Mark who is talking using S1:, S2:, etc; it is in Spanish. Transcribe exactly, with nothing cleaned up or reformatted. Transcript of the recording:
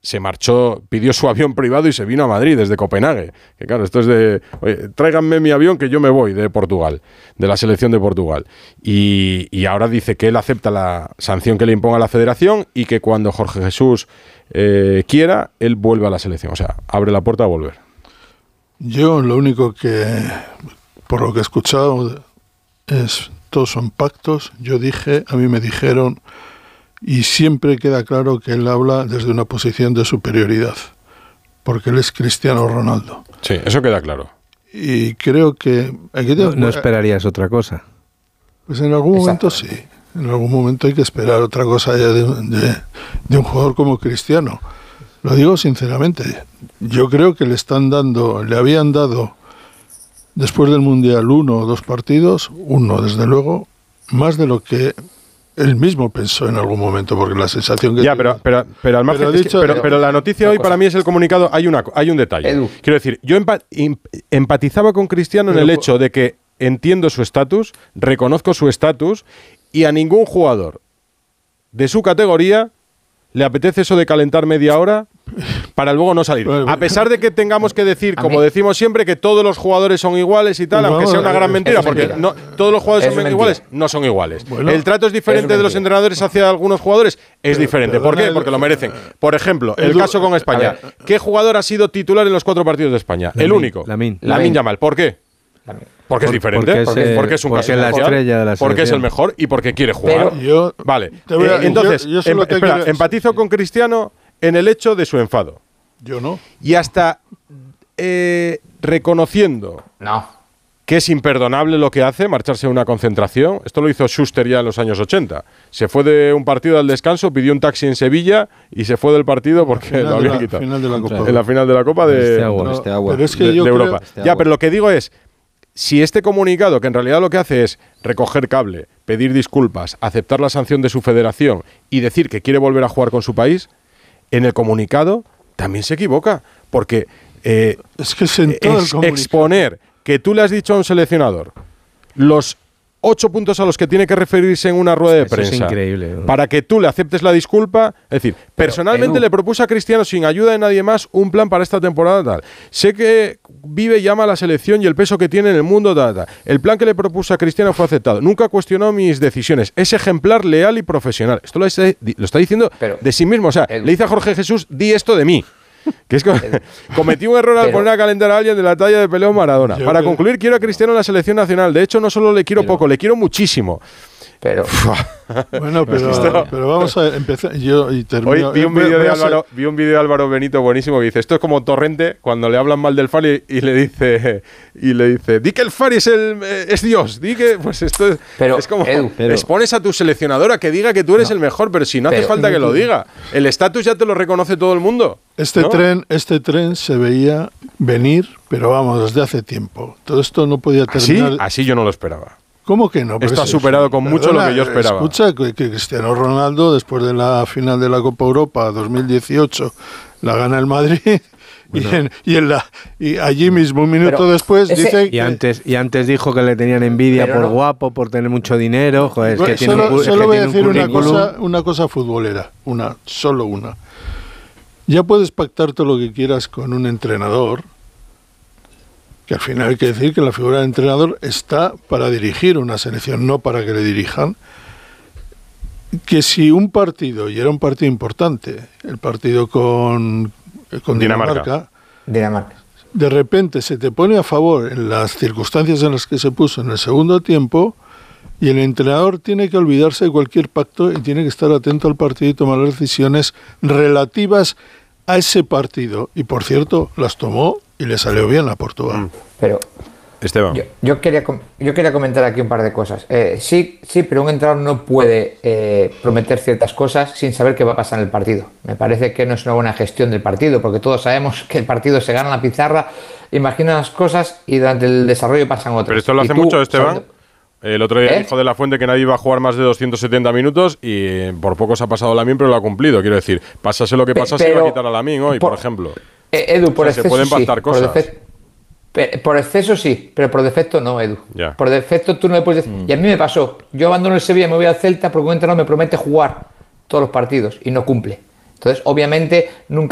S1: se marchó, pidió su avión privado y se vino a Madrid desde Copenhague. Que claro, esto es de, oye, tráiganme mi avión que yo me voy de Portugal, de la selección de Portugal. Y, y ahora dice que él acepta la sanción que le imponga la federación y que cuando Jorge Jesús eh, quiera, él vuelve a la selección. O sea, abre la puerta a volver.
S2: Yo lo único que, por lo que he escuchado, es todos son pactos. Yo dije, a mí me dijeron... Y siempre queda claro que él habla desde una posición de superioridad, porque él es Cristiano Ronaldo.
S1: Sí, eso queda claro.
S2: Y creo que... Aquí
S3: no, no esperarías otra cosa.
S2: Pues en algún momento sí. En algún momento hay que esperar otra cosa ya de, de, de un jugador como Cristiano. Lo digo sinceramente. Yo creo que le están dando, le habían dado, después del Mundial, uno o dos partidos, uno desde luego, más de lo que... Él mismo pensó en algún momento, porque la sensación que...
S1: Ya, pero, pero, pero al margen... Pero, dicho, es que, pero, pero la noticia hoy cosa. para mí es el comunicado. Hay, una, hay un detalle. Edu. Quiero decir, yo empa, em, empatizaba con Cristiano pero, en el hecho de que entiendo su estatus, reconozco su estatus, y a ningún jugador de su categoría le apetece eso de calentar media hora para luego no salir. A pesar de que tengamos que decir, como decimos siempre, que todos los jugadores son iguales y tal, aunque sea una gran mentira, porque no, todos los jugadores son iguales, no son iguales. Bueno, el trato es diferente es de los entrenadores hacia algunos jugadores, es pero, diferente. ¿Por qué? Porque lo merecen. Por ejemplo, el caso con España. ¿Qué jugador ha sido titular en los cuatro partidos de España?
S3: Lamin,
S1: el único.
S3: Lamine
S1: Yamal. ¿Por qué? Porque es diferente, porque es, porque, porque es un
S3: porque
S1: caso
S3: la estrella de la
S1: porque es el mejor y porque quiere jugar.
S2: Yo,
S1: vale,
S2: a,
S1: eh, entonces,
S2: yo, yo
S1: em, espera, quiero... empatizo con Cristiano en el hecho de su enfado.
S2: Yo no.
S1: Y hasta eh, reconociendo
S4: no.
S1: que es imperdonable lo que hace, marcharse a una concentración. Esto lo hizo Schuster ya en los años ochenta. Se fue de un partido al descanso, pidió un taxi en Sevilla y se fue del partido porque lo habían quitado.
S2: Final de la Copa.
S1: En la final de la Copa de,
S3: este agua,
S2: no,
S3: este agua.
S2: Pero es que
S1: de,
S2: yo
S1: de
S2: creo,
S1: Europa.
S2: este
S1: ya, pero lo que digo es, si este comunicado, que en realidad lo que hace es recoger cable, pedir disculpas, aceptar la sanción de su federación y decir que quiere volver a jugar con su país, en el comunicado también se equivoca, porque eh,
S2: es que se
S1: es exponer que tú le has dicho a un seleccionador los ocho puntos a los que tiene que referirse en una rueda de
S3: Eso
S1: prensa
S3: es increíble, ¿no?
S1: para que tú le aceptes la disculpa. Es decir, pero, personalmente Edu. le propuse a Cristiano, sin ayuda de nadie más, un plan para esta temporada tal. Sé que vive y ama la selección y el peso que tiene en el mundo tal, tal. El plan que le propuse a Cristiano fue aceptado. Nunca cuestionó mis decisiones. Es ejemplar, leal y profesional. Esto lo, es, lo está diciendo pero, de sí mismo. O sea, Edu. le dice a Jorge Jesús, di esto de mí. Que es que cometí un error al pero, poner a calentar a alguien de la talla de Pelé Maradona. Para creo. concluir, quiero a Cristiano en la selección nacional. De hecho, no solo le quiero pero, poco, le quiero muchísimo.
S4: Pero
S2: bueno, pero, pero vamos a empezar. Yo y termino.
S1: Hoy vi un vídeo de Álvaro, vi un vídeo de Álvaro Benito buenísimo que dice: esto es como Torrente cuando le hablan mal del F A R y, y le dice y le dice, di que el F A R es el es Dios, di que pues esto es,
S4: pero,
S1: es como
S4: Edu, pero,
S1: expones a tu seleccionadora que diga que tú eres no, el mejor, pero si no pero, hace falta que lo diga. El estatus ya te lo reconoce todo el mundo.
S2: Este
S1: ¿no?
S2: tren, este tren se veía venir, pero vamos, desde hace tiempo. Todo esto no podía terminar.
S1: Así, así yo no lo esperaba.
S2: ¿Cómo que no?
S1: Esto ha superado con mucho Perdona, lo que yo esperaba.
S2: Escucha que, que Cristiano Ronaldo, después de la final de la Copa Europa dos mil dieciocho, la gana el Madrid. Bueno. Y, en, y, en la, y allí mismo, un minuto Pero después, ese, dice
S3: y
S2: que...
S3: Antes, y antes dijo que le tenían envidia Pero por no. guapo, por tener mucho dinero. Joder, es que
S2: solo
S3: tiene un,
S2: solo
S3: es que
S2: voy a
S3: tiene
S2: decir
S3: un
S2: una cosa, una cosa futbolera. Una, solo una. Ya puedes pactar todo lo que quieras con un entrenador, que al final hay que decir que la figura del entrenador está para dirigir una selección, no para que le dirijan. Que si un partido, y era un partido importante, el partido con, con Dinamarca,
S4: Dinamarca, Dinamarca,
S2: de repente se te pone a favor en las circunstancias en las que se puso en el segundo tiempo, y el entrenador tiene que olvidarse de cualquier pacto y tiene que estar atento al partido y tomar las decisiones relativas a ese partido. Y por cierto, las tomó y le salió bien a Portugal.
S4: Pero
S1: Esteban.
S4: Yo, yo, quería, yo quería comentar aquí un par de cosas. Eh, sí, sí, pero un entrenador no puede eh, prometer ciertas cosas sin saber qué va a pasar en el partido. Me parece que no es una buena gestión del partido, porque todos sabemos que el partido se gana en la pizarra, imagina las cosas y durante el desarrollo pasan otras.
S1: Pero esto lo hace
S4: tú,
S1: mucho, Esteban.
S4: sobre...
S1: El otro día
S4: ¿Eh?
S1: dijo de la Fuente que nadie iba a jugar más de doscientos setenta minutos y por poco se ha pasado Lamine, pero lo ha cumplido. Quiero decir, pasase lo que pasase,
S4: pero,
S1: se va a quitar a Lamine hoy, por, por ejemplo.
S4: Eh, Edu, por
S1: o sea,
S4: exceso
S1: se pueden pactar
S4: sí,
S1: cosas.
S4: Por, defe- por exceso sí, pero por defecto no, Edu.
S1: Ya.
S4: Por defecto tú no le puedes decir. Mm. Y a mí me pasó. Yo abandono el Sevilla, me voy al Celta porque un entrenador me promete jugar todos los partidos y no cumple. Entonces, obviamente, nunca